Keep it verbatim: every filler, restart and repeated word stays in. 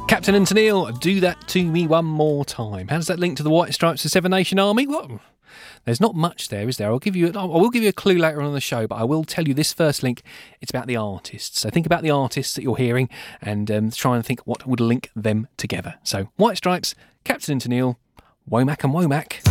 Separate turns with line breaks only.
Captain and Tennille, do that to me one more time. How does that link to the White Stripes, the Seven Nation Army? Well, there's not much there, is there? I'll give you, I will give you a clue later on in the show, but I will tell you this first link. It's about the artists. So think about the artists that you're hearing and um, try and think what would link them together. So White Stripes, Captain and Tennille, Womack and Womack.